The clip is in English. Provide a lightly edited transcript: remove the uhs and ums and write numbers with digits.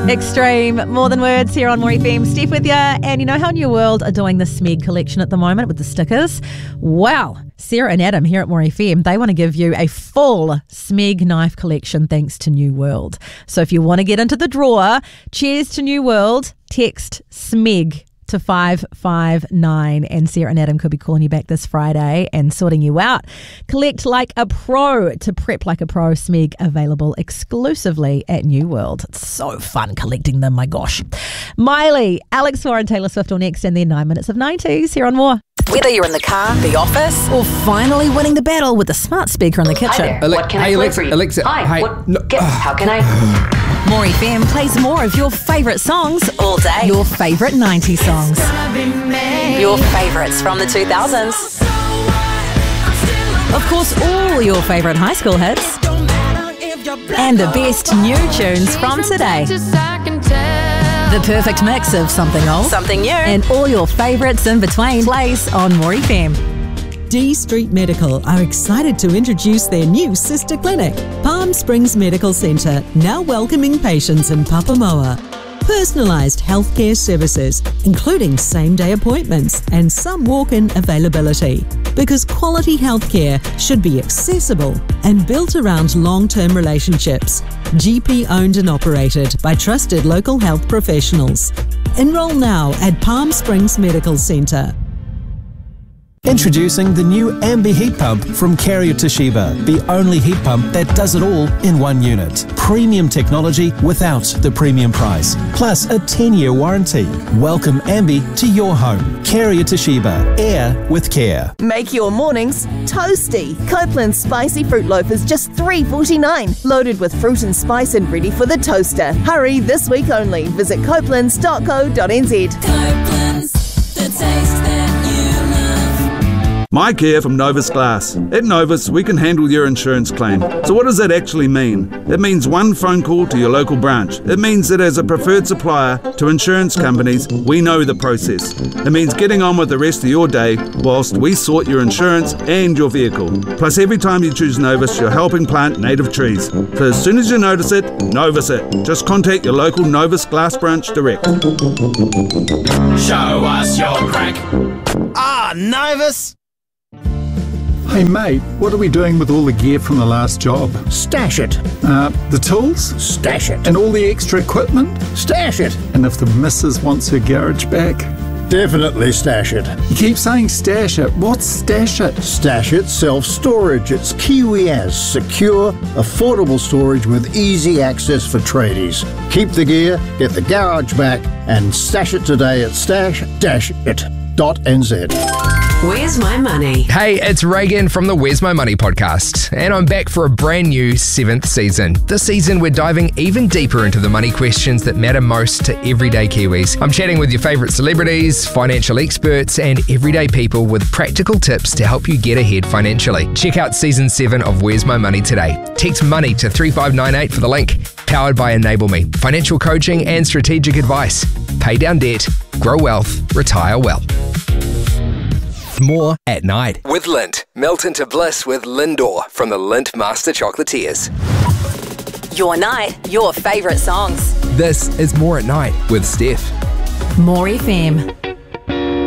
Extreme, More Than Words here on More FM. Steph with you. And you know how New World are doing the Smeg collection at the moment with the stickers? Wow. Sarah and Adam here at More FM, they want to give you a full Smeg knife collection thanks to New World. So if you want to get into the draw, cheers to New World, text Smeg to 559 and Sarah and Adam could be calling you back this Friday and sorting you out. Collect like a pro to prep like a pro. Smeg available exclusively at New World. It's so fun collecting them, my gosh. Miley, Alex Warren, Taylor Swift all next, and then 9 minutes of 90s here on More. Whether you're in the car, the office, or finally winning the battle with the smart speaker in the kitchen. Hi there. What can I play for you? Alexa. Hi. Hey, How can I? More FM plays more of your favourite songs all day. Your favourite 90s songs. Your favourites from the 2000s. Of course, all your favourite high school hits. And the best new tunes from today. The perfect mix of something old, something new, and all your favourites in between plays on More FM. D Street Medical are excited to introduce their new sister clinic, Palm Springs Medical Centre, now welcoming patients in Papamoa. Personalised healthcare services, including same-day appointments and some walk-in availability. Because quality healthcare should be accessible and built around long-term relationships. GP owned and operated by trusted local health professionals. Enroll now at Palm Springs Medical Centre. Introducing the new Ambi heat pump from Carrier Toshiba, the only heat pump that does it all in one unit. Premium technology without the premium price, plus a 10-year warranty. Welcome Ambi to your home. Carrier Toshiba, air with care. Make your mornings toasty. Copeland's spicy fruit loaf is just $3.49, loaded with fruit and spice and ready for the toaster. Hurry, this week only. Visit copelands.co.nz. Copeland's, the taste that you love. Mike here from Novus Glass. At Novus, we can handle your insurance claim. So what does that actually mean? It means one phone call to your local branch. It means that as a preferred supplier to insurance companies, we know the process. It means getting on with the rest of your day whilst we sort your insurance and your vehicle. Plus, every time you choose Novus, you're helping plant native trees. So as soon as you notice it, Novus it. Just contact your local Novus Glass branch direct. Show us your crack. Ah, Novus! Hey mate, what are we doing with all the gear from the last job? Stash it. The tools? Stash it. And all the extra equipment? Stash it. And if the missus wants her garage back? Definitely stash it. You keep saying stash it. What's stash it? Stash it self-storage. It's Kiwi as secure, affordable storage with easy access for tradies. Keep the gear, get the garage back, and stash it today at stash-it.nz. Where's my money? Hey, it's Reagan from the Where's My Money podcast, and I'm back for a brand new 7th season. This season, we're diving even deeper into the money questions that matter most to everyday Kiwis. I'm chatting with your favourite celebrities, financial experts, and everyday people with practical tips to help you get ahead financially. Check out Season 7 of Where's My Money today. Text MONEY to 3598 for the link. Powered by Enable Me. Financial coaching and strategic advice. Pay down debt, grow wealth, retire well. More at night. With Lindt. Melt into bliss with Lindor from the Lindt Master Chocolatiers. Your night, your favourite songs. This is More at Night with Steph. More FM.